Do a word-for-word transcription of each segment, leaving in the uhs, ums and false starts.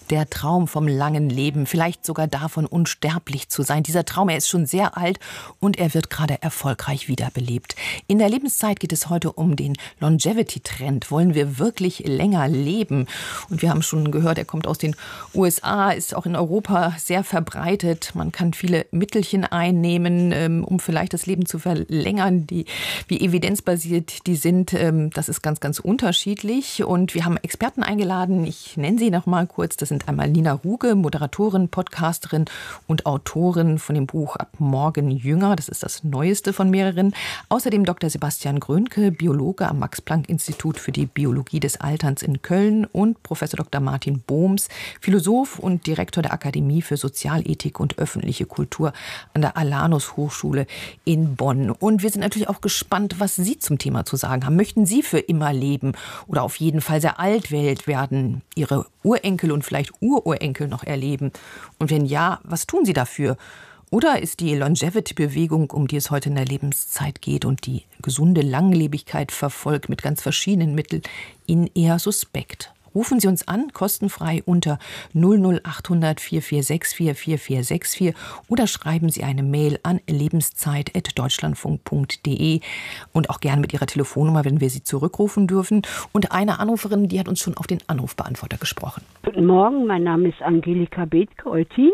Der Traum vom langen Leben, vielleicht sogar davon, unsterblich zu sein. Dieser Traum, er ist schon sehr alt und er wird gerade erfolgreich wiederbelebt. In der Lebenszeit geht es heute um den Longevity-Trend. Wollen wir wirklich länger leben? Und wir haben schon gehört, er kommt aus den U S A, ist auch in Europa sehr verbreitet. Man kann viele Mittelchen einnehmen, um vielleicht das Leben zu verlängern, die, wie evidenzbasiert die sind. Das ist ganz, ganz unterschiedlich. Und wir haben Experten eingeladen. Ich nenne sie noch mal kurz. Das sind einmal Nina Ruge, Moderatorin, Podcasterin und Autorin von dem Buch Ab morgen jünger. Das ist das neueste von mehreren. Außerdem Doktor Sebastian Grönke, Biologe am Max-Planck-Institut für die Biologie des Alterns in Köln und Professor Doktor Martin Bohms, Philosoph und Direktor der Akademie für Sozialethik und öffentliche Kultur an der Alanus Hochschule in Bonn. Und wir sind natürlich auch gespannt, was Sie zum Thema zu sagen haben. Möchten Sie für immer leben oder auf jeden Fall sehr alt werden, Ihre Urenkel und vielleicht Ururenkel noch erleben? Und wenn ja, was tun Sie dafür? Oder ist die Longevity-Bewegung, um die es heute in der Lebenszeit geht und die gesunde Langlebigkeit verfolgt mit ganz verschiedenen Mitteln, Ihnen eher suspekt? Rufen Sie uns an, kostenfrei unter null null acht hundert vier vier sechs vier vier vier sechs vier oder schreiben Sie eine Mail an lebenszeit at deutschlandfunk punkt de und auch gerne mit Ihrer Telefonnummer, wenn wir Sie zurückrufen dürfen. Und eine Anruferin, die hat uns schon auf den Anrufbeantworter gesprochen. Guten Morgen, mein Name ist Angelika Bethke-Eutin.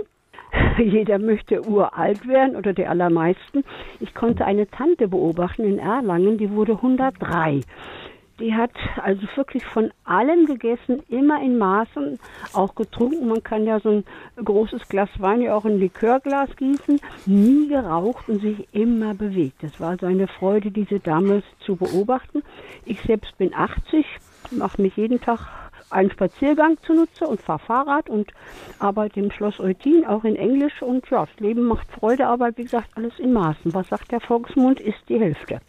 Jeder möchte uralt werden oder die allermeisten. Ich konnte eine Tante beobachten in Erlangen, die wurde hundertdrei. Die hat also wirklich von allem gegessen, immer in Maßen, auch getrunken. Man kann ja so ein großes Glas Wein ja auch in ein Likörglas gießen. Nie geraucht und sich immer bewegt. Das war also eine Freude, diese Dame zu beobachten. Ich selbst bin achtzig, mache mich jeden Tag einen Spaziergang zunutze und fahre Fahrrad und arbeite im Schloss Eutin, auch in Englisch. Und ja, das Leben macht Freude, aber wie gesagt, alles in Maßen. Was sagt der Volksmund, ist die Hälfte.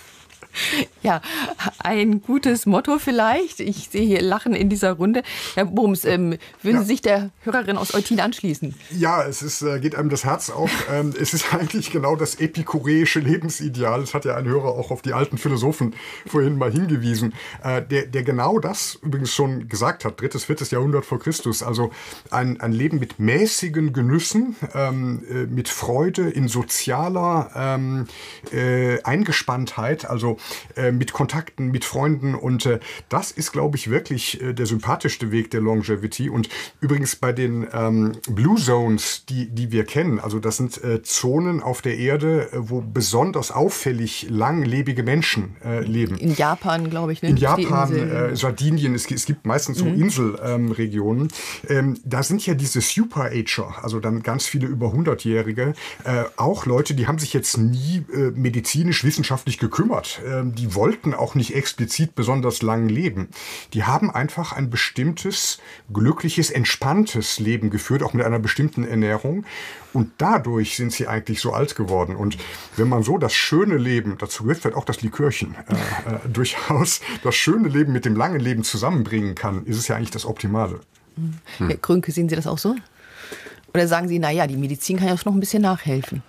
Ja, ein gutes Motto vielleicht. Ich sehe hier Lachen in dieser Runde. Herr Bohms, ähm, würden ja. Sie sich der Hörerin aus Eutin anschließen? Ja, es ist, äh, geht einem das Herz auf. ähm, es ist eigentlich genau das epikureische Lebensideal. Es hat ja ein Hörer auch auf die alten Philosophen vorhin mal hingewiesen, äh, der, der genau das übrigens schon gesagt hat. Drittes, viertes Jahrhundert vor Christus. Also ein, ein Leben mit mäßigen Genüssen, ähm, äh, mit Freude, in sozialer ähm, äh, Eingespanntheit, also äh, mit Kontakten, mit Freunden. Und äh, das ist, glaube ich, wirklich äh, der sympathischste Weg der Longevity. Und übrigens bei den ähm, Blue Zones, die, die wir kennen, also das sind äh, Zonen auf der Erde, äh, wo besonders auffällig langlebige Menschen äh, leben. In Japan, glaube ich. Ne? In Japan, äh, Sardinien, es, es gibt meistens so mhm. Inselregionen. Ähm, da sind ja diese Super-Ager, also dann ganz viele über hundertjährige, äh, auch Leute, die haben sich jetzt nie äh, medizinisch, wissenschaftlich gekümmert. Ähm, die wollten auch nicht explizit besonders lang leben. Die haben einfach ein bestimmtes, glückliches, entspanntes Leben geführt, auch mit einer bestimmten Ernährung. Und dadurch sind sie eigentlich so alt geworden. Und wenn man so das schöne Leben, dazu gehört vielleicht auch das Likörchen, äh, äh, durchaus das schöne Leben mit dem langen Leben zusammenbringen kann, ist es ja eigentlich das Optimale. Herr Grönke, sehen Sie das auch so? Oder sagen Sie, naja, die Medizin kann ja noch ein bisschen nachhelfen?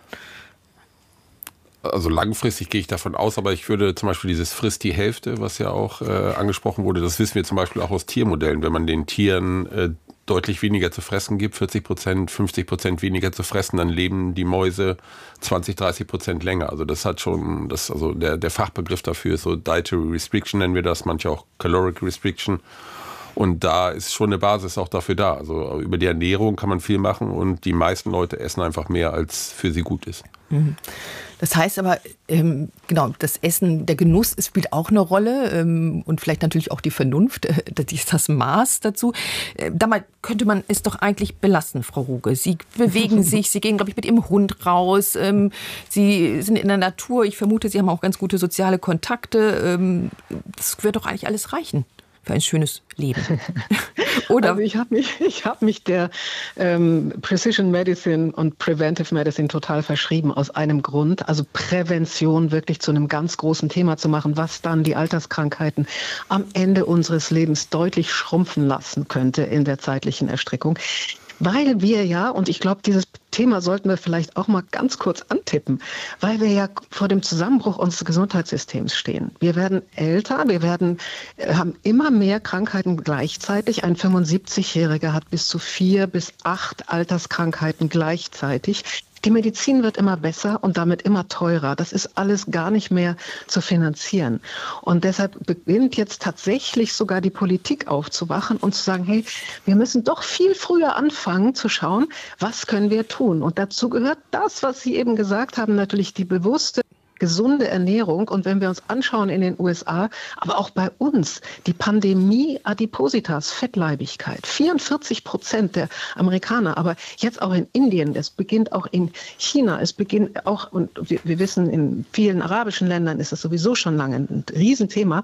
Also langfristig gehe ich davon aus, aber ich würde zum Beispiel dieses Frisst die Hälfte, was ja auch äh, angesprochen wurde, das wissen wir zum Beispiel auch aus Tiermodellen, wenn man den Tieren äh, deutlich weniger zu fressen gibt, vierzig Prozent, fünfzig Prozent weniger zu fressen, dann leben die Mäuse zwanzig, dreißig Prozent länger. Also das hat schon, das, also der, der Fachbegriff dafür ist so Dietary Restriction nennen wir das, manche auch Caloric Restriction. Und da ist schon eine Basis auch dafür da. Also über die Ernährung kann man viel machen und die meisten Leute essen einfach mehr, als für sie gut ist. Das heißt aber, ähm, genau, das Essen, der Genuss spielt auch eine Rolle ähm, und vielleicht natürlich auch die Vernunft, äh, das Maß dazu. Äh, damit könnte man es doch eigentlich belassen, Frau Ruge. Sie bewegen sich, Sie gehen, glaube ich, mit Ihrem Hund raus, ähm, Sie sind in der Natur. Ich vermute, Sie haben auch ganz gute soziale Kontakte. Ähm, das wird doch eigentlich alles reichen für ein schönes Leben. Oder? Also ich habe mich, ich hab mich der ähm, Precision Medicine und Preventive Medicine total verschrieben aus einem Grund. Also Prävention wirklich zu einem ganz großen Thema zu machen, was dann die Alterskrankheiten am Ende unseres Lebens deutlich schrumpfen lassen könnte in der zeitlichen Erstreckung. Weil wir ja, und ich glaube, dieses Thema sollten wir vielleicht auch mal ganz kurz antippen, weil wir ja vor dem Zusammenbruch unseres Gesundheitssystems stehen. Wir werden älter, wir werden, haben immer mehr Krankheiten gleichzeitig. Ein fünfundsiebzigjähriger hat bis zu vier bis acht Alterskrankheiten gleichzeitig. Die Medizin wird immer besser und damit immer teurer. Das ist alles gar nicht mehr zu finanzieren. Und deshalb beginnt jetzt tatsächlich sogar die Politik aufzuwachen und zu sagen, hey, wir müssen doch viel früher anfangen zu schauen, was können wir tun. Und dazu gehört das, was Sie eben gesagt haben, natürlich die bewusste gesunde Ernährung. Und wenn wir uns anschauen in den U S A, aber auch bei uns, die Pandemie Adipositas, Fettleibigkeit, vierundvierzig Prozent der Amerikaner, aber jetzt auch in Indien, es beginnt auch in China, es beginnt auch, und wir, wir wissen, in vielen arabischen Ländern ist das sowieso schon lange ein Riesenthema,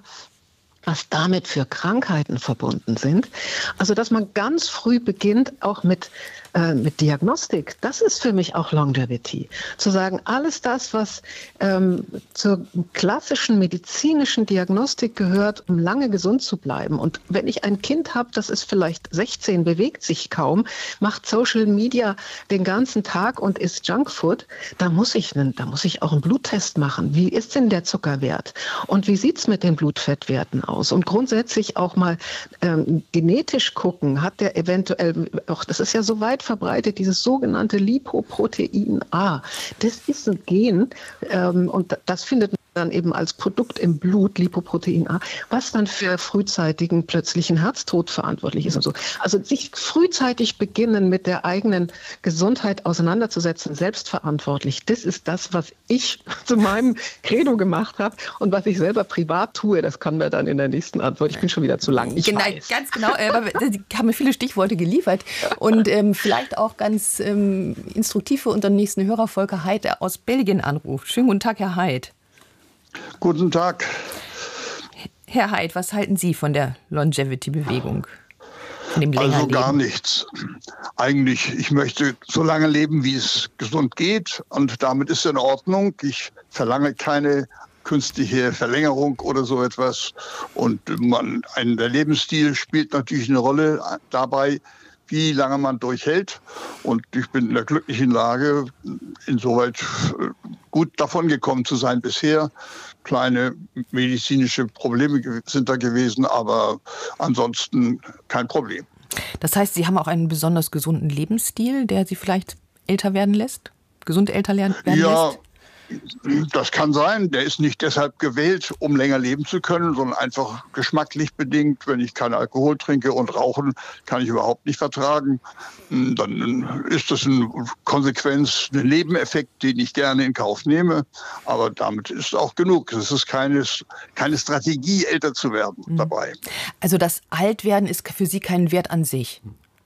was damit für Krankheiten verbunden sind. Also, dass man ganz früh beginnt, auch mit, äh, mit Diagnostik, das ist für mich auch Longevity. Zu sagen, alles das, was ähm, zur klassischen medizinischen Diagnostik gehört, um lange gesund zu bleiben. Und wenn ich ein Kind habe, das ist vielleicht sechzehn, bewegt sich kaum, macht Social Media den ganzen Tag und isst Junkfood, da muss ich, da muss ich auch einen Bluttest machen. Wie ist denn der Zuckerwert? Und wie sieht's mit den Blutfettwerten aus? Und grundsätzlich auch mal ähm, genetisch gucken, hat der eventuell, auch das ist ja so weit verbreitet, dieses sogenannte Lipoprotein A. Das ist ein Gen ähm, und das findet man dann eben als Produkt im Blut, Lipoprotein A, was dann für frühzeitigen plötzlichen Herztod verantwortlich ist und so. Also sich frühzeitig beginnen, mit der eigenen Gesundheit auseinanderzusetzen, selbstverantwortlich, das ist das, was ich zu meinem Credo gemacht habe und was ich selber privat tue. Das kann man dann in der nächsten Antwort. Ich bin schon wieder zu lang. Ich genau, weiß. Ganz genau. Aber Sie haben mir viele Stichworte geliefert und ähm, vielleicht auch ganz ähm, instruktiv für unseren nächsten Hörer, Volker Heid, der aus Belgien anruft. Schönen guten Tag, Herr Heid. Guten Tag. Herr Heid, was halten Sie von der Longevity-Bewegung? Von dem Also Längerleben? gar nichts. Eigentlich, ich möchte so lange leben, wie es gesund geht. Und damit ist in Ordnung. Ich verlange keine künstliche Verlängerung oder so etwas. Und man, ein, der Lebensstil spielt natürlich eine Rolle dabei, wie lange man durchhält. Und ich bin in der glücklichen Lage, insoweit gut davon gekommen zu sein bisher. Kleine medizinische Probleme sind da gewesen, aber ansonsten kein Problem. Das heißt, Sie haben auch einen besonders gesunden Lebensstil, der Sie vielleicht älter werden lässt? Gesund älter werden ja, lässt? Das kann sein. Der ist nicht deshalb gewählt, um länger leben zu können, sondern einfach geschmacklich bedingt. Wenn ich keinen Alkohol trinke und Rauchen kann ich überhaupt nicht vertragen, dann ist das eine Konsequenz, ein Nebeneffekt, den ich gerne in Kauf nehme. Aber damit ist auch genug. Es ist keine, keine Strategie, älter zu werden dabei. Also das Altwerden ist für Sie kein Wert an sich?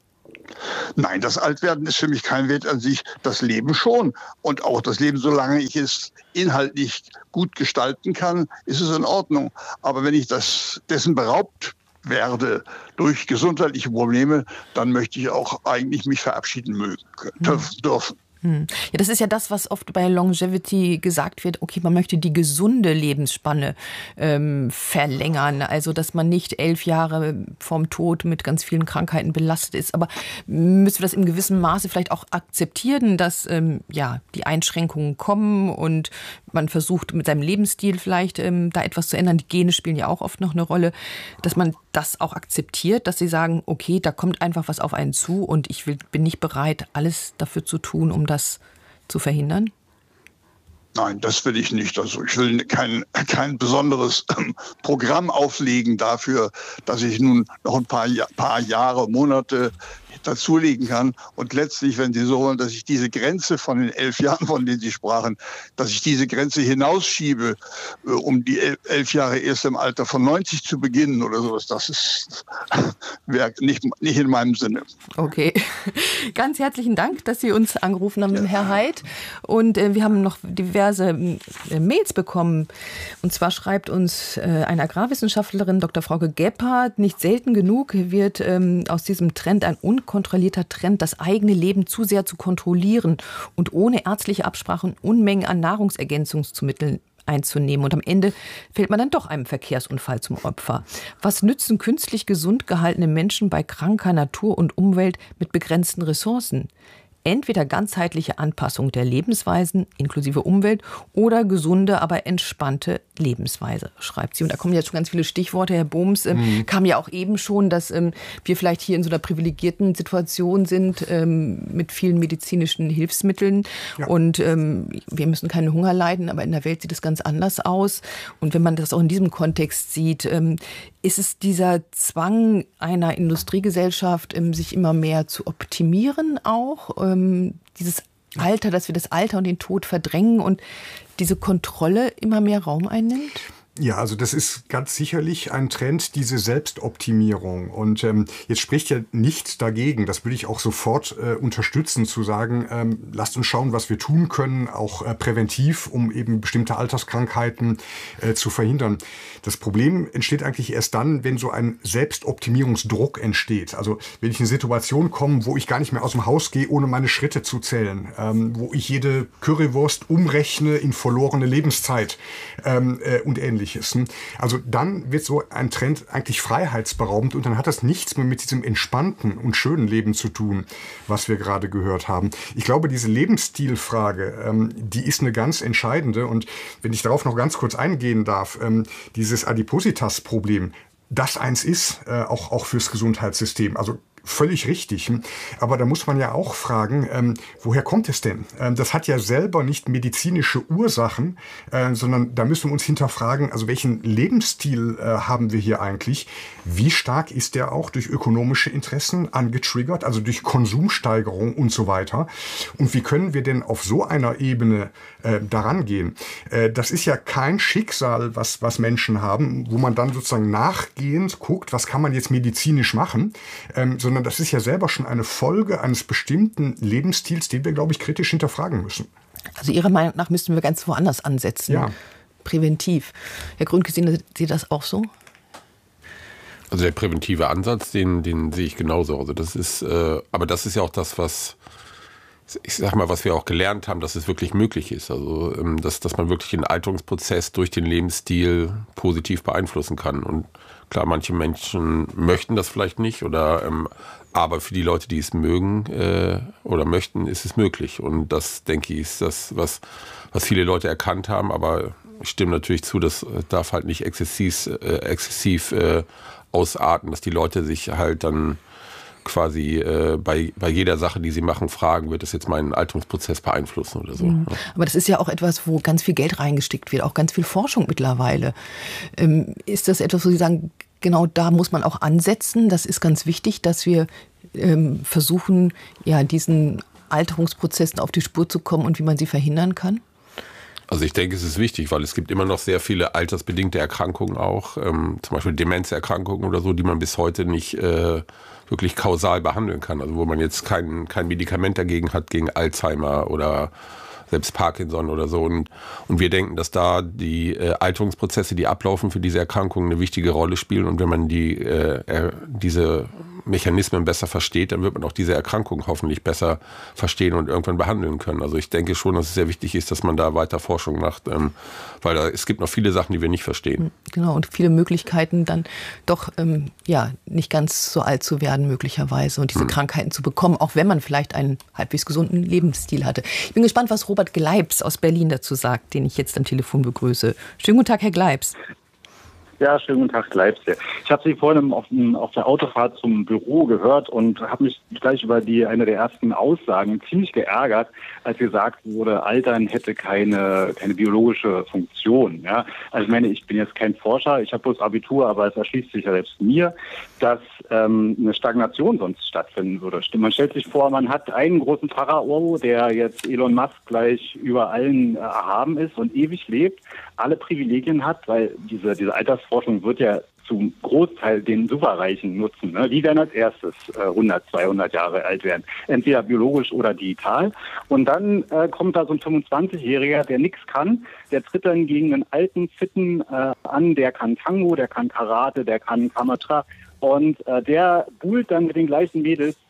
Nein, das Altwerden ist für mich kein Wert an sich. Das Leben schon. Und auch das Leben, solange ich es inhaltlich gut gestalten kann, ist es in Ordnung. Aber wenn ich das dessen beraubt werde durch gesundheitliche Probleme, dann möchte ich auch eigentlich mich verabschieden mögen, dürfen. Ja, das ist ja das, was oft bei Longevity gesagt wird. Okay, man möchte die gesunde Lebensspanne ähm, verlängern. Also, dass man nicht elf Jahre vorm Tod mit ganz vielen Krankheiten belastet ist. Aber müssen wir das in gewissem Maße vielleicht auch akzeptieren, dass ähm, ja die Einschränkungen kommen und man versucht mit seinem Lebensstil vielleicht ähm, da etwas zu ändern. Die Gene spielen ja auch oft noch eine Rolle, dass man das auch akzeptiert, dass sie sagen, okay, da kommt einfach was auf einen zu und ich will, bin nicht bereit, alles dafür zu tun, um das zu verhindern? Nein, das will ich nicht. Also ich will kein, kein besonderes ähm, Programm auflegen dafür, dass ich nun noch ein paar, paar Jahre, Monate dazulegen kann. Und letztlich, wenn Sie so wollen, dass ich diese Grenze von den elf Jahren, von denen Sie sprachen, dass ich diese Grenze hinausschiebe, äh, um die elf, elf Jahre erst im Alter von neunzig zu beginnen oder sowas, das ist wäre nicht, nicht in meinem Sinne. Okay. Ganz herzlichen Dank, dass Sie uns angerufen haben, ja. Herr Heid. Und äh, wir haben noch diverse äh, Mails bekommen. Und zwar schreibt uns äh, eine Agrarwissenschaftlerin, Doktor Frauke Gebhardt, nicht selten genug wird ähm, aus diesem Trend ein unkontrollierter Trend, das eigene Leben zu sehr zu kontrollieren und ohne ärztliche Absprachen Unmengen an Nahrungsergänzungsmitteln einzunehmen. Und am Ende fällt man dann doch einem Verkehrsunfall zum Opfer. Was nützen künstlich gesund gehaltene Menschen bei kranker Natur und Umwelt mit begrenzten Ressourcen? Entweder ganzheitliche Anpassung der Lebensweisen inklusive Umwelt oder gesunde, aber entspannte Lebensweise, schreibt sie. Und da kommen jetzt schon ganz viele Stichworte. Herr Bohms, ähm, mhm. kam ja auch eben schon, dass ähm, wir vielleicht hier in so einer privilegierten Situation sind ähm, mit vielen medizinischen Hilfsmitteln. Ja. Und ähm, wir müssen keinen Hunger leiden, aber in der Welt sieht es ganz anders aus. Und wenn man das auch in diesem Kontext sieht, ähm, ist es dieser Zwang einer Industriegesellschaft, ähm, sich immer mehr zu optimieren auch? Ähm, dieses Alter, dass wir das Alter und den Tod verdrängen und diese Kontrolle immer mehr Raum einnimmt? Ja, also das ist ganz sicherlich ein Trend, diese Selbstoptimierung. Und ähm, jetzt spricht ja nichts dagegen, das würde ich auch sofort äh, unterstützen, zu sagen, ähm, lasst uns schauen, was wir tun können, auch äh, präventiv, um eben bestimmte Alterskrankheiten äh, zu verhindern. Das Problem entsteht eigentlich erst dann, wenn so ein Selbstoptimierungsdruck entsteht. Also wenn ich in eine Situation komme, wo ich gar nicht mehr aus dem Haus gehe, ohne meine Schritte zu zählen, ähm, wo ich jede Currywurst umrechne in verlorene Lebenszeit ähm, äh, und ähnliches. Also dann wird so ein Trend eigentlich freiheitsberaubend und dann hat das nichts mehr mit diesem entspannten und schönen Leben zu tun, was wir gerade gehört haben. Ich glaube, diese Lebensstilfrage, ähm, die ist eine ganz entscheidende und wenn ich darauf noch ganz kurz eingehen darf, ähm, dieses Adipositas-Problem, das eins ist, äh, auch, auch fürs Gesundheitssystem. Also völlig richtig. Aber da muss man ja auch fragen, ähm, woher kommt es denn? Ähm, das hat ja selber nicht medizinische Ursachen, äh, sondern da müssen wir uns hinterfragen, also welchen Lebensstil äh, haben wir hier eigentlich? Wie stark ist der auch durch ökonomische Interessen angetriggert, also durch Konsumsteigerung und so weiter? Und wie können wir denn auf so einer Ebene äh, daran gehen? Äh, das ist ja kein Schicksal, was, was Menschen haben, wo man dann sozusagen nachgehend guckt, was kann man jetzt medizinisch machen, ähm, sondern das ist ja selber schon eine Folge eines bestimmten Lebensstils, den wir, glaube ich, kritisch hinterfragen müssen. Also Ihrer Meinung nach müssten wir ganz woanders ansetzen, ja. Präventiv. Herr Gründke, sehen Sie das auch so? Also der präventive Ansatz, den, den sehe ich genauso. Also das ist, äh, aber das ist ja auch das, was ich sag mal, was wir auch gelernt haben, dass es wirklich möglich ist. Also ähm, dass, dass man wirklich den Alterungsprozess durch den Lebensstil positiv beeinflussen kann. Und klar, manche Menschen möchten das vielleicht nicht, oder ähm, aber für die Leute, die es mögen äh, oder möchten, ist es möglich. Und das, denke ich, ist das, was, was viele Leute erkannt haben. Aber ich stimme natürlich zu, das darf halt nicht exzessiv, äh, exzessiv äh, ausarten, dass die Leute sich halt dann quasi äh, bei, bei jeder Sache, die sie machen, fragen, wird das jetzt meinen Alterungsprozess beeinflussen oder so. Mhm. Aber das ist ja auch etwas, wo ganz viel Geld reingesteckt wird, auch ganz viel Forschung mittlerweile. Ähm, ist das etwas, wo Sie sagen, genau da muss man auch ansetzen? Das ist ganz wichtig, dass wir ähm, versuchen, ja, diesen Alterungsprozessen auf die Spur zu kommen und wie man sie verhindern kann? Also ich denke, es ist wichtig, weil es gibt immer noch sehr viele altersbedingte Erkrankungen auch, ähm, zum Beispiel Demenzerkrankungen oder so, die man bis heute nicht äh, wirklich kausal behandeln kann. Also wo man jetzt kein, kein Medikament dagegen hat, gegen Alzheimer oder selbst Parkinson oder so. Und, und wir denken, dass da die äh, Alterungsprozesse, die ablaufen für diese Erkrankungen, eine wichtige Rolle spielen. Und wenn man die, äh, er, diese Mechanismen besser versteht, dann wird man auch diese Erkrankungen hoffentlich besser verstehen und irgendwann behandeln können. Also ich denke schon, dass es sehr wichtig ist, dass man da weiter Forschung macht, ähm, weil da, es gibt noch viele Sachen, die wir nicht verstehen. Genau, und viele Möglichkeiten dann doch ähm, ja, nicht ganz so alt zu werden möglicherweise und diese hm. Krankheiten zu bekommen, auch wenn man vielleicht einen halbwegs gesunden Lebensstil hatte. Ich bin gespannt, was Robert Gleibs aus Berlin dazu sagt, den ich jetzt am Telefon begrüße. Schönen guten Tag, Herr Gleibs. Ja, schönen guten Tag, Gleibs. Ich habe Sie vorhin auf, auf der Autofahrt zum Büro gehört und habe mich gleich über die eine der ersten Aussagen ziemlich geärgert, als gesagt wurde, Altern hätte keine keine biologische Funktion. Ja, also ich meine, ich bin jetzt kein Forscher, ich habe bloß Abitur, aber es erschließt sich ja selbst mir, dass ähm, eine Stagnation sonst stattfinden würde. Man stellt sich vor, man hat einen großen Pharao, der jetzt Elon Musk gleich über allen äh, erhaben ist und ewig lebt, alle Privilegien hat, weil diese diese Altersforschung wird ja zum Großteil den Superreichen nutzen. Ne? Die werden als erstes äh, hundert, zweihundert Jahre alt werden, entweder biologisch oder digital. Und dann äh, kommt da so ein fünfundzwanzigjähriger, der nichts kann, der tritt dann gegen einen alten, fitten äh, an, der kann Tango, der kann Karate, der kann Kamatra. Und äh, der buhlt dann mit den gleichen Mädels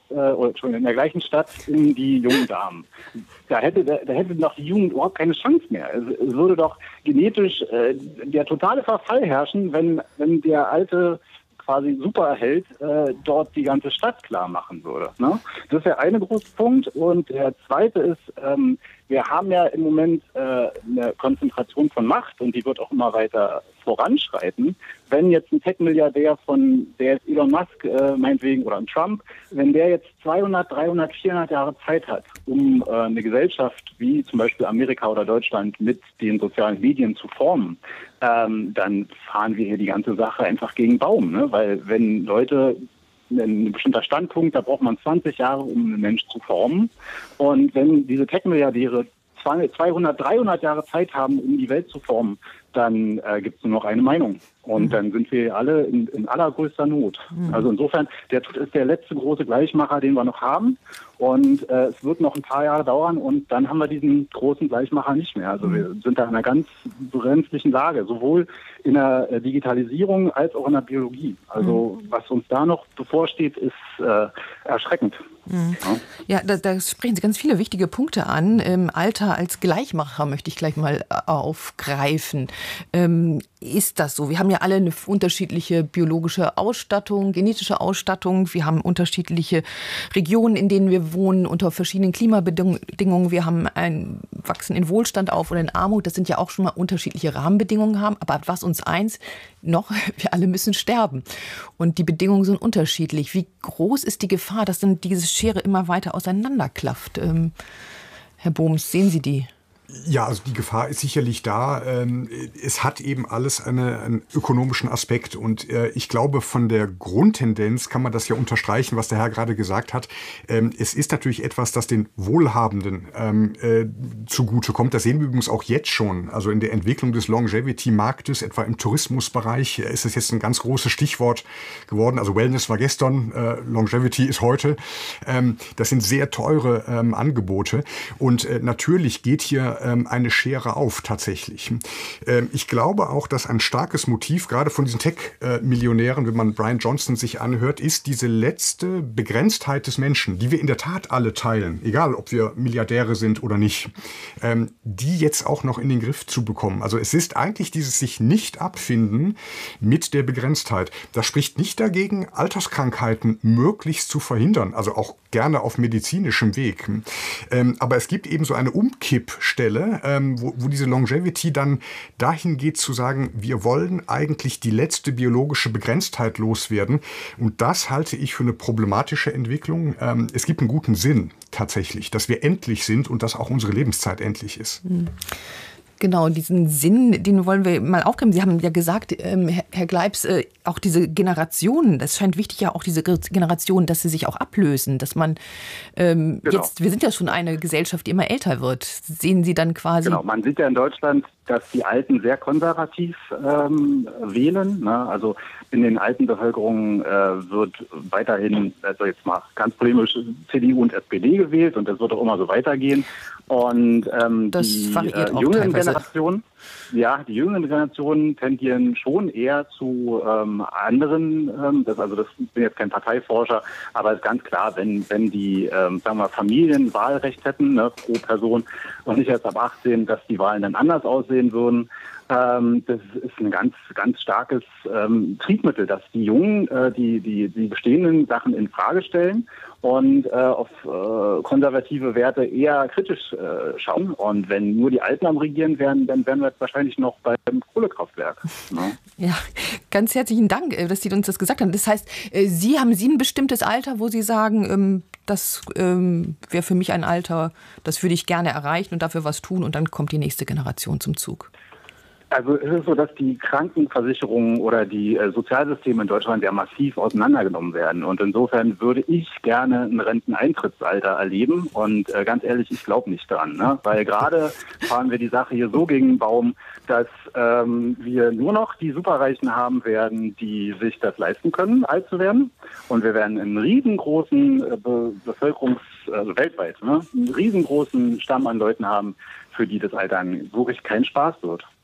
äh, oder schon in der gleichen Stadt in die jungen Damen. Da hätte, da, da hätte doch die Jugend überhaupt keine Chance mehr. Es, es würde doch genetisch äh, der totale Verfall herrschen, wenn, wenn der alte quasi Superheld äh, dort die ganze Stadt klar machen würde. Ne? Das ist der eine große Punkt. Und der zweite ist, ähm, wir haben ja im Moment äh, eine Konzentration von Macht und die wird auch immer weiter voranschreiten. Wenn jetzt ein Tech-Milliardär von, der ist Elon Musk äh, meinetwegen oder ein Trump, wenn der jetzt zweihundert, dreihundert, vierhundert Jahre Zeit hat, um äh, eine Gesellschaft wie zum Beispiel Amerika oder Deutschland mit den sozialen Medien zu formen, ähm, dann fahren wir hier die ganze Sache einfach gegen Baum. Ne? Weil wenn Leute ein bestimmter Standpunkt, da braucht man zwanzig Jahre, um einen Mensch zu formen. Und wenn diese Tech-Milliardäre zweihundert, dreihundert Jahre Zeit haben, um die Welt zu formen, dann äh, gibt es nur noch eine Meinung. Und mhm. dann sind wir alle in, in allergrößter Not. Mhm. Also insofern, der Tod ist der letzte große Gleichmacher, den wir noch haben. Und äh, es wird noch ein paar Jahre dauern und dann haben wir diesen großen Gleichmacher nicht mehr. Also mhm. wir sind da in einer ganz brenzlichen Lage, sowohl in der äh, Digitalisierung als auch in der Biologie. Also mhm. was uns da noch bevorsteht, ist äh, erschreckend. Mhm. Ja, ja da, da sprechen Sie ganz viele wichtige Punkte an. Ähm, Alter als Gleichmacher möchte ich gleich mal aufgreifen. Ähm, ist das so? Wir haben ja alle eine unterschiedliche biologische Ausstattung, genetische Ausstattung. Wir haben unterschiedliche Regionen, in denen wir wohnen, unter verschiedenen Klimabedingungen. Wir haben ein Wachsen in Wohlstand auf oder in Armut. Das sind ja auch schon mal unterschiedliche Rahmenbedingungen haben. Aber was uns eins noch, wir alle müssen sterben. Und die Bedingungen sind unterschiedlich. Wie groß ist die Gefahr, dass dann diese Schere immer weiter auseinanderklafft? Ähm, Herr Bohms, sehen Sie die? Ja, also die Gefahr ist sicherlich da. Es hat eben alles eine, einen ökonomischen Aspekt. Und ich glaube, von der Grundtendenz kann man das ja unterstreichen, was der Herr gerade gesagt hat. Es ist natürlich etwas, das den Wohlhabenden zugutekommt. Das sehen wir übrigens auch jetzt schon. Also in der Entwicklung des Longevity-Marktes, etwa im Tourismusbereich, ist es jetzt ein ganz großes Stichwort geworden. Also Wellness war gestern, Longevity ist heute. Das sind sehr teure Angebote. Und natürlich geht hier eine Schere auf, tatsächlich. Ich glaube auch, dass ein starkes Motiv, gerade von diesen Tech-Millionären, wenn man Brian Johnson sich anhört, ist diese letzte Begrenztheit des Menschen, die wir in der Tat alle teilen, egal ob wir Milliardäre sind oder nicht, die jetzt auch noch in den Griff zu bekommen. Also es ist eigentlich dieses sich nicht abfinden mit der Begrenztheit. Das spricht nicht dagegen, Alterskrankheiten möglichst zu verhindern, also auch gerne auf medizinischem Weg. Aber es gibt eben so eine Umkippstelle, Ähm, wo, wo diese Longevity dann dahin geht zu sagen, wir wollen eigentlich die letzte biologische Begrenztheit loswerden. Und das halte ich für eine problematische Entwicklung. Ähm, es gibt einen guten Sinn tatsächlich, dass wir endlich sind und dass auch unsere Lebenszeit endlich ist. Mhm. Genau, diesen Sinn, den wollen wir mal aufgreifen. Sie haben ja gesagt, ähm, Herr Gleibs, äh, auch diese Generationen, das scheint wichtig ja auch diese Generationen, dass sie sich auch ablösen, dass man ähm, genau. jetzt, wir sind ja schon eine Gesellschaft, die immer älter wird. Sehen Sie dann quasi... Genau, man sieht ja in Deutschland, dass die Alten sehr konservativ ähm, wählen. Ne? Also in den alten Bevölkerungen äh, wird weiterhin, also jetzt mal ganz polemisch, C D U und S P D gewählt und das wird auch immer so weitergehen. Und ähm, das die variiert äh, auch jüngeren teilweise. Generationen, ja, die jüngeren Generationen tendieren schon eher zu ähm, anderen. Ähm, das, also das ich bin jetzt kein Parteiforscher, aber es ist ganz klar, wenn wenn die ähm, sagen wir Familien Wahlrecht hätten, ne, pro Person und nicht erst ab achtzehn, dass die Wahlen dann anders aussehen würden. Ähm, das ist ein ganz, ganz starkes ähm, Triebmittel, dass die Jungen äh, die, die, die bestehenden Sachen in Frage stellen und äh, auf äh, konservative Werte eher kritisch äh, schauen. Und wenn nur die Alten am Regieren wären, dann wären wir jetzt wahrscheinlich noch beim Kohlekraftwerk. Ne? Ja, ganz herzlichen Dank, dass Sie uns das gesagt haben. Das heißt, Sie haben Sie ein bestimmtes Alter, wo Sie sagen, das ähm, wäre für mich ein Alter, das würde ich gerne erreichen und dafür was tun und dann kommt die nächste Generation zum Zug. Also es ist so, dass die Krankenversicherungen oder die äh, Sozialsysteme in Deutschland ja massiv auseinandergenommen werden. Und insofern würde ich gerne ein Renteneintrittsalter erleben. Und äh, ganz ehrlich, ich glaube nicht dran. Ne? Weil gerade fahren wir die Sache hier so gegen den Baum, dass ähm, wir nur noch die Superreichen haben werden, die sich das leisten können, alt zu werden. Und wir werden einen riesengroßen äh, Be- Bevölkerungs-, also weltweit, ne? einen riesengroßen Stamm an Leuten haben, für die das Altern wirklich kein Spaß wird.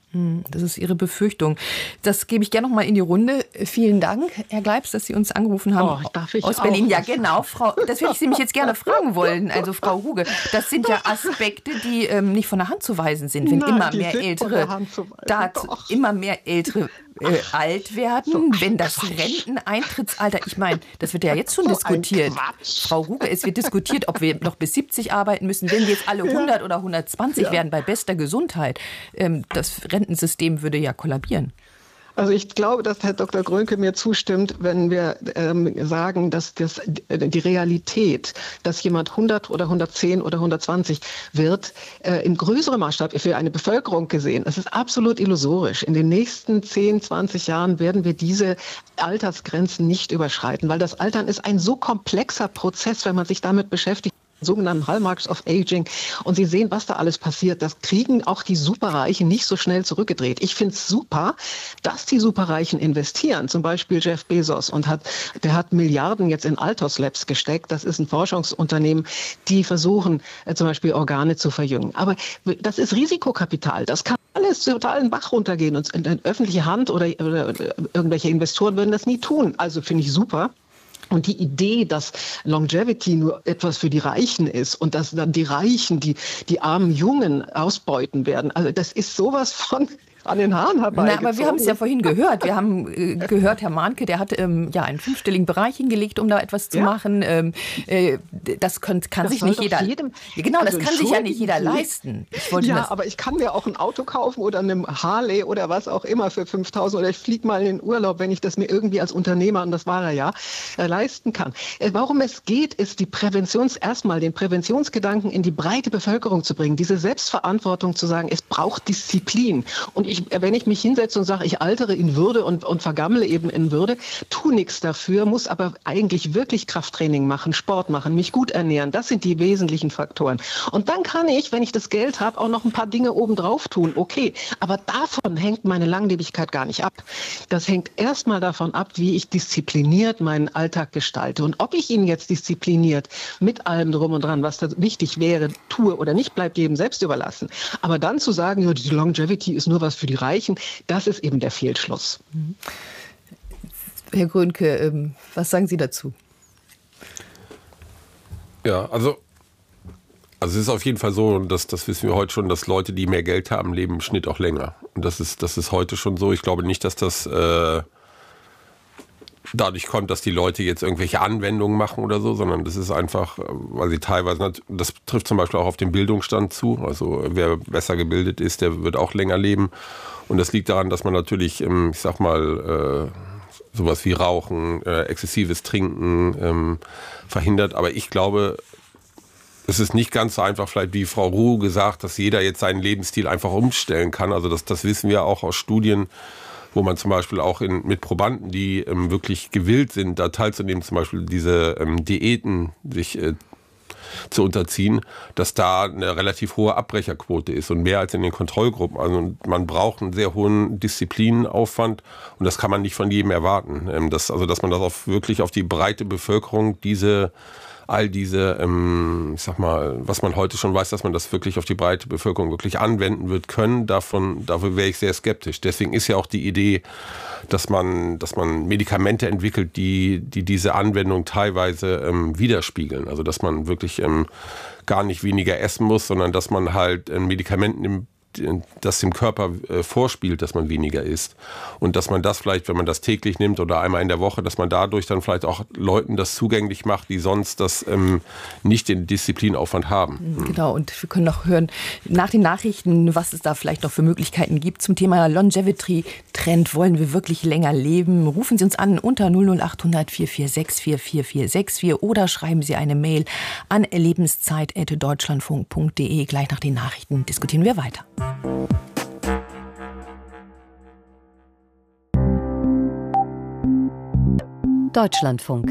Das ist Ihre Befürchtung. Das gebe ich gerne noch mal in die Runde. Vielen Dank, Herr Gleibs, dass Sie uns angerufen haben. Oh, darf ich aus auch Berlin. Ja, was genau. Frau, das würde ich Sie mich jetzt gerne fragen wollen. Also Frau Ruge, das sind ja Aspekte, die ähm, nicht von der Hand zu weisen sind, wenn Nein, immer die mehr sind Ältere, von der Hand zu weisen. da Doch. immer mehr Ältere äh, alt werden, so wenn das Renteneintrittsalter, ich meine, das wird ja jetzt schon So diskutiert. ein Quatsch. Frau Ruge, es wird diskutiert, ob wir noch bis siebzig arbeiten müssen, wenn wir jetzt alle hundert oder hundertzwanzig Ja. werden bei bester Gesundheit. Ähm, das Rentensystem würde ja kollabieren. Also ich glaube, dass Herr Doktor Grönke mir zustimmt, wenn wir ähm, sagen, dass das, die Realität, dass jemand hundert oder hundertzehn oder hundertzwanzig wird, äh, im größeren Maßstab für eine Bevölkerung gesehen, es ist absolut illusorisch. In den nächsten zehn, zwanzig Jahren werden wir diese Altersgrenzen nicht überschreiten, weil das Altern ist ein so komplexer Prozess, wenn man sich damit beschäftigt. Sogenannten Hallmarks of Aging. Und Sie sehen, was da alles passiert. Das kriegen auch die Superreichen nicht so schnell zurückgedreht. Ich finde es super, dass die Superreichen investieren. Zum Beispiel Jeff Bezos. Und hat, der hat Milliarden jetzt in Altos Labs gesteckt. Das ist ein Forschungsunternehmen, die versuchen, äh, zum Beispiel Organe zu verjüngen. Aber das ist Risikokapital. Das kann alles total in den Bach runtergehen. Und in öffentliche Hand oder, oder, oder irgendwelche Investoren würden das nie tun. Also finde ich super. Und die Idee, dass Longevity nur etwas für die Reichen ist und dass dann die Reichen die, die armen Jungen ausbeuten werden, also das ist sowas von an den Haaren herbeigezogen. Na, aber wir haben es ja vorhin gehört. Wir haben äh, gehört, Herr Mahnke, der hat ähm, ja einen fünfstelligen Bereich hingelegt, um da etwas zu ja. machen. Ähm, äh, das kann, kann das sich nicht jeder. Jedem, genau, also das kann sich ja nicht jeder leisten. Ich ja, das aber ich kann mir auch ein Auto kaufen oder eine Harley oder was auch immer für fünftausend oder ich fliege mal in den Urlaub, wenn ich das mir irgendwie als Unternehmer, und das war er ja, äh, leisten kann. Äh, warum es geht, ist die Präventions erstmal den Präventionsgedanken in die breite Bevölkerung zu bringen, diese Selbstverantwortung zu sagen, es braucht Disziplin. Und ich Ich, wenn ich mich hinsetze und sage, ich altere in Würde und, und vergammle eben in Würde, tu nichts dafür, muss aber eigentlich wirklich Krafttraining machen, Sport machen, mich gut ernähren. Das sind die wesentlichen Faktoren. Und dann kann ich, wenn ich das Geld habe, auch noch ein paar Dinge obendrauf tun. Okay, aber davon hängt meine Langlebigkeit gar nicht ab. Das hängt erstmal davon ab, wie ich diszipliniert meinen Alltag gestalte. Und ob ich ihn jetzt diszipliniert mit allem drum und dran, was da wichtig wäre, tue oder nicht, bleibt jedem selbst überlassen. Aber dann zu sagen, ja, die Longevity ist nur was für die Reichen, das ist eben der Fehlschluss. Herr Grönke, was sagen Sie dazu? Ja, also, also es ist auf jeden Fall so, und das, das wissen wir heute schon, dass Leute, die mehr Geld haben, leben im Schnitt auch länger. Und das ist, das ist heute schon so. Ich glaube nicht, dass das äh, dadurch kommt, dass die Leute jetzt irgendwelche Anwendungen machen oder so, sondern das ist einfach, weil sie teilweise, das trifft zum Beispiel auch auf den Bildungsstand zu. Also wer besser gebildet ist, der wird auch länger leben. Und das liegt daran, dass man natürlich, ich sag mal, sowas wie Rauchen, exzessives Trinken verhindert. Aber ich glaube, es ist nicht ganz so einfach, vielleicht wie Frau Ruhe gesagt, dass jeder jetzt seinen Lebensstil einfach umstellen kann. Also das, das wissen wir auch aus Studien, wo man zum Beispiel auch in, mit Probanden, die ähm, wirklich gewillt sind, da teilzunehmen, zum Beispiel diese ähm, Diäten sich äh, zu unterziehen, dass da eine relativ hohe Abbrecherquote ist und mehr als in den Kontrollgruppen. Also man braucht einen sehr hohen Disziplinaufwand und das kann man nicht von jedem erwarten. Ähm, das, also dass man das auf, wirklich auf die breite Bevölkerung diese all diese, ähm, ich sag mal, was man heute schon weiß, dass man das wirklich auf die breite Bevölkerung wirklich anwenden wird können, davon, dafür wäre ich sehr skeptisch. Deswegen ist ja auch die Idee, dass man, dass man Medikamente entwickelt, die, die diese Anwendung teilweise ähm, widerspiegeln. Also dass man wirklich ähm, gar nicht weniger essen muss, sondern dass man halt ein Medikament nimmt, das dem Körper äh, vorspielt, dass man weniger isst. Und dass man das vielleicht, wenn man das täglich nimmt oder einmal in der Woche, dass man dadurch dann vielleicht auch Leuten das zugänglich macht, die sonst das ähm, nicht den Disziplinaufwand haben. Genau, und wir können noch hören nach den Nachrichten, was es da vielleicht noch für Möglichkeiten gibt. Zum Thema Longevity-Trend, wollen wir wirklich länger leben? Rufen Sie uns an unter null null acht hundert vier vier sechs vier vier vier sechs vier oder schreiben Sie eine Mail an lebenszeit at deutschlandfunk punkt de. Gleich nach den Nachrichten diskutieren wir weiter. Deutschlandfunk.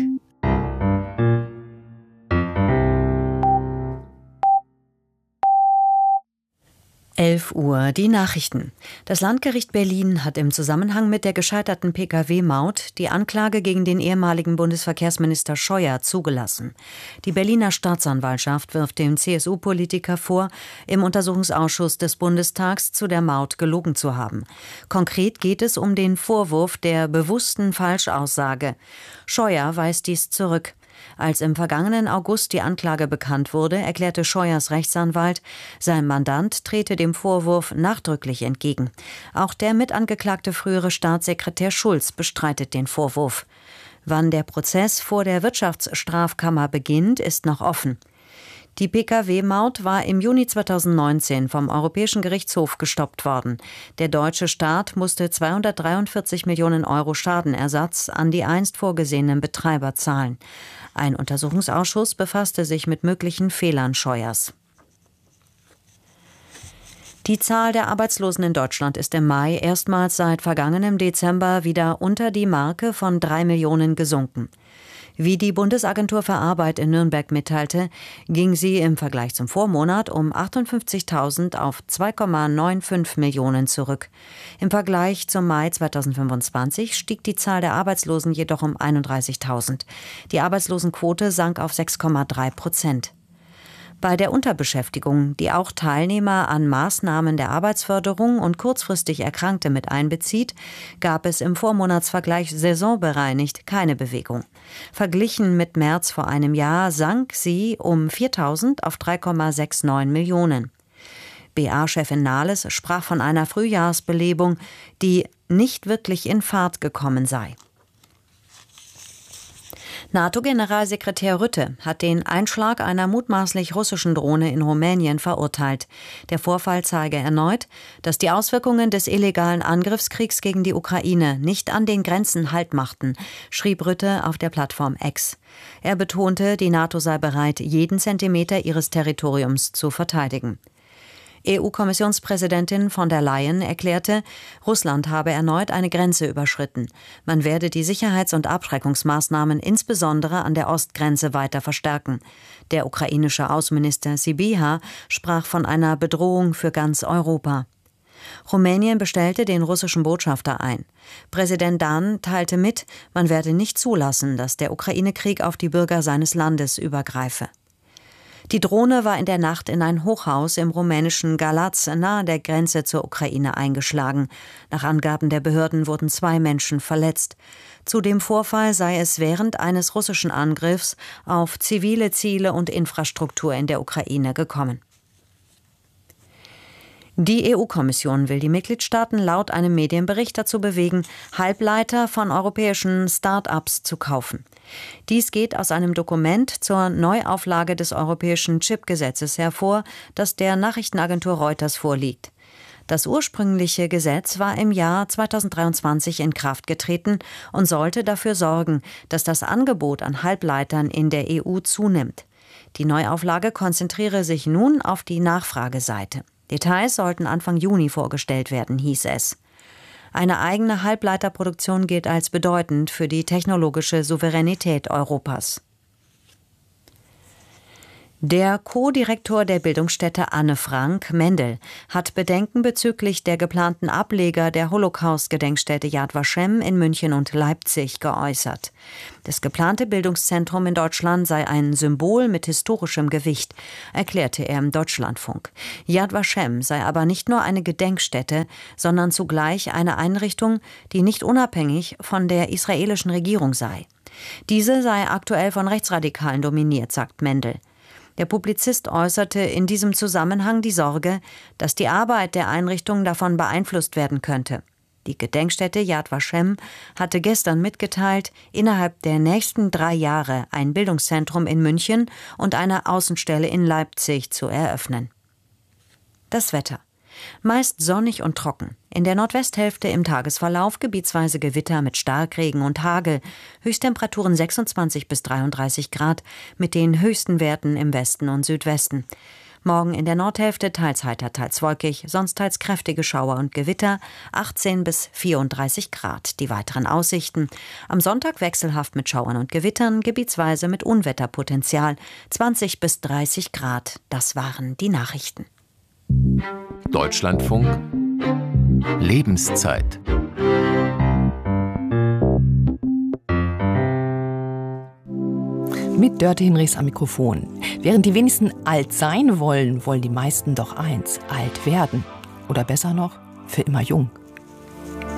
elf Uhr, die Nachrichten. Das Landgericht Berlin hat im Zusammenhang mit der gescheiterten Pkw-Maut die Anklage gegen den ehemaligen Bundesverkehrsminister Scheuer zugelassen. Die Berliner Staatsanwaltschaft wirft dem C S U-Politiker vor, im Untersuchungsausschuss des Bundestags zu der Maut gelogen zu haben. Konkret geht es um den Vorwurf der bewussten Falschaussage. Scheuer weist dies zurück. Als im vergangenen August die Anklage bekannt wurde, erklärte Scheuers Rechtsanwalt, sein Mandant trete dem Vorwurf nachdrücklich entgegen. Auch der mitangeklagte frühere Staatssekretär Schulz bestreitet den Vorwurf. Wann der Prozess vor der Wirtschaftsstrafkammer beginnt, ist noch offen. Die Pkw-Maut war im Juni zweitausendneunzehn vom Europäischen Gerichtshof gestoppt worden. Der deutsche Staat musste zweihundertdreiundvierzig Millionen Euro Schadenersatz an die einst vorgesehenen Betreiber zahlen. Ein Untersuchungsausschuss befasste sich mit möglichen Fehlern Scheuers. Die Zahl der Arbeitslosen in Deutschland ist im Mai erstmals seit vergangenem Dezember wieder unter die Marke von drei Millionen gesunken. Wie die Bundesagentur für Arbeit in Nürnberg mitteilte, ging sie im Vergleich zum Vormonat um achtundfünfzigtausend auf zwei Komma fünfundneunzig Millionen zurück. Im Vergleich zum Mai zweitausendfünfundzwanzig stieg die Zahl der Arbeitslosen jedoch um einunddreißigtausend. Die Arbeitslosenquote sank auf sechs Komma drei Prozent. Bei der Unterbeschäftigung, die auch Teilnehmer an Maßnahmen der Arbeitsförderung und kurzfristig Erkrankte mit einbezieht, gab es im Vormonatsvergleich saisonbereinigt keine Bewegung. Verglichen mit März vor einem Jahr sank sie um viertausend auf drei Komma neunundsechzig Millionen. B A-Chefin Nahles sprach von einer Frühjahrsbelebung, die nicht wirklich in Fahrt gekommen sei. NATO-Generalsekretär Rutte hat den Einschlag einer mutmaßlich russischen Drohne in Rumänien verurteilt. Der Vorfall zeige erneut, dass die Auswirkungen des illegalen Angriffskriegs gegen die Ukraine nicht an den Grenzen Halt machten, schrieb Rutte auf der Plattform X. Er betonte, die NATO sei bereit, jeden Zentimeter ihres Territoriums zu verteidigen. E U-Kommissionspräsidentin von der Leyen erklärte, Russland habe erneut eine Grenze überschritten. Man werde die Sicherheits- und Abschreckungsmaßnahmen insbesondere an der Ostgrenze weiter verstärken. Der ukrainische Außenminister Sybiha sprach von einer Bedrohung für ganz Europa. Rumänien bestellte den russischen Botschafter ein. Präsident Dan teilte mit, man werde nicht zulassen, dass der Ukraine-Krieg auf die Bürger seines Landes übergreife. Die Drohne war in der Nacht in ein Hochhaus im rumänischen Galați nahe der Grenze zur Ukraine eingeschlagen. Nach Angaben der Behörden wurden zwei Menschen verletzt. Zu dem Vorfall sei es während eines russischen Angriffs auf zivile Ziele und Infrastruktur in der Ukraine gekommen. Die E U-Kommission will die Mitgliedstaaten laut einem Medienbericht dazu bewegen, Halbleiter von europäischen Start-ups zu kaufen. Dies geht aus einem Dokument zur Neuauflage des europäischen Chip-Gesetzes hervor, das der Nachrichtenagentur Reuters vorliegt. Das ursprüngliche Gesetz war im Jahr zweitausenddreiundzwanzig in Kraft getreten und sollte dafür sorgen, dass das Angebot an Halbleitern in der E U zunimmt. Die Neuauflage konzentriere sich nun auf die Nachfrageseite. Details sollten Anfang Juni vorgestellt werden, hieß es. Eine eigene Halbleiterproduktion gilt als bedeutend für die technologische Souveränität Europas. Der Co-Direktor der Bildungsstätte Anne Frank, Mendel, hat Bedenken bezüglich der geplanten Ableger der Holocaust-Gedenkstätte Yad Vashem in München und Leipzig geäußert. Das geplante Bildungszentrum in Deutschland sei ein Symbol mit historischem Gewicht, erklärte er im Deutschlandfunk. Yad Vashem sei aber nicht nur eine Gedenkstätte, sondern zugleich eine Einrichtung, die nicht unabhängig von der israelischen Regierung sei. Diese sei aktuell von Rechtsradikalen dominiert, sagt Mendel. Der Publizist äußerte in diesem Zusammenhang die Sorge, dass die Arbeit der Einrichtung davon beeinflusst werden könnte. Die Gedenkstätte Yad Vashem hatte gestern mitgeteilt, innerhalb der nächsten drei Jahre ein Bildungszentrum in München und eine Außenstelle in Leipzig zu eröffnen. Das Wetter. Meist sonnig und trocken. In der Nordwesthälfte im Tagesverlauf gebietsweise Gewitter mit Starkregen und Hagel. Höchsttemperaturen sechsundzwanzig bis dreiunddreißig Grad mit den höchsten Werten im Westen und Südwesten. Morgen in der Nordhälfte teils heiter, teils wolkig, sonst teils kräftige Schauer und Gewitter, achtzehn bis vierunddreißig Grad. Die weiteren Aussichten. Am Sonntag wechselhaft mit Schauern und Gewittern, gebietsweise mit Unwetterpotenzial, zwanzig bis dreißig Grad. Das waren die Nachrichten. Deutschlandfunk Lebenszeit. Mit Dörte Hinrichs am Mikrofon. Während die wenigsten alt sein wollen, wollen die meisten doch eins: alt werden. Oder besser noch, für immer jung.